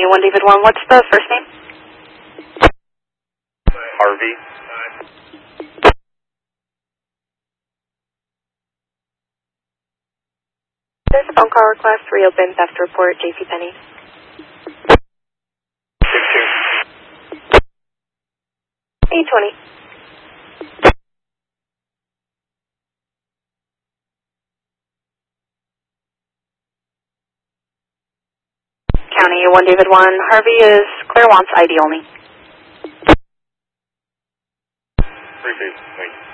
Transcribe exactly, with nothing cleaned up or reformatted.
one David one, what's the first name? Harvey. There's a phone call request, reopen theft report, JCPenney. six two. eight twenty. County one David one, Harvey is Claire wants I D only. Appreciate it. Thank you.